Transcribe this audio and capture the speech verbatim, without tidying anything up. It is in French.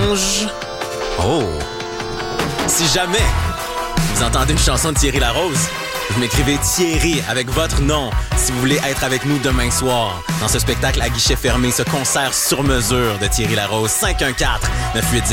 étrange. Oh! Si jamais vous entendez une chanson de Thierry Larose, vous m'écrivez Thierry avec votre nom si vous voulez être avec nous demain soir dans ce spectacle à guichet fermé, ce concert sur mesure de Thierry Larose. cinq un quatre neuf huit zéro